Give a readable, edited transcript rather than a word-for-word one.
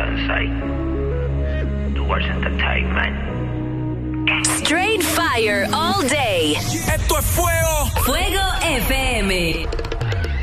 Kansai. Towards Entertainment. Straight fire all day. Esto es Fuego. Fuego FM.